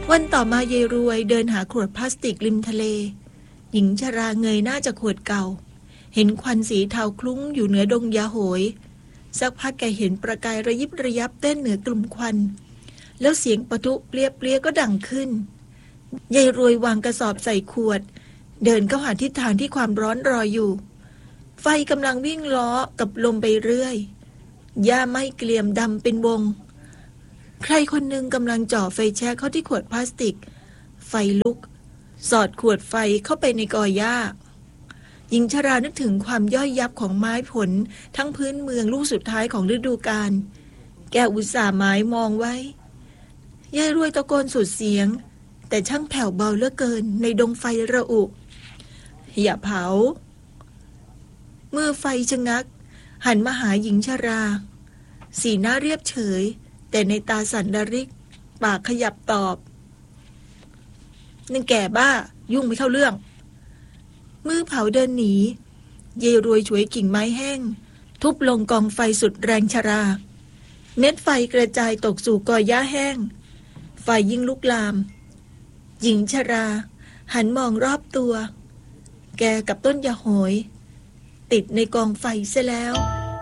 วันต่อมายายรวยเดินหาขวดพลาสติกริมทะเลหญิงชราเงยหน้าจากขวดเก่าเห็นควันสีเทาคลุ้งอยู่เหนือดงยาโหยสักพักแกเห็นประกายระยิบระยับเต้นเหนือกลุ่มควันแล้วเสียงปะทุเปรี้ยก็ดังขึ้นยายรวยวางกระสอบใส่ขวดเดินเข้าหาทิศทางที่ความร้อนรออยู่ไฟกำลังวิ่งล้อกับลมไปเรื่อยหญ้าไหม้เกลี่ยมดำเป็นวงใครคนหนึ่งกำลังจ่อไฟแช็กเข้าที่ขวดพลาสติกไฟลุกสอดขวดไฟเข้าไปในกอหญ้าหญิงชรานึกถึงความย่อยยับของไม้ผลทั้งพื้นเมืองลูกสุดท้ายของฤดูกาลแกอุตส่าห์หมายมองไว้ยายรวยตะโกนสุดเสียงแต่ช่างแผ่วเบาเหลือเกินในดงไฟระอุอย่าเผามือไฟชะงักหันมาหาหญิงชราสีหน้าเรียบเฉยแต่ในตาสั่นระริกปากขยับตอบนึงแก่บ้ายุ่งไม่เข้าเรื่องมือเผาเดินหนีเยรวยฉวยกิ่งไม้แห้งทุบลงกองไฟสุดแรงชราเม็ดไฟกระจายตกสู่กอหญ้าแห้งไฟยิ่งลุกลามหญิงชราหันมองรอบตัวแกกับต้นยาโหยติดในกองไฟเสียแล้ว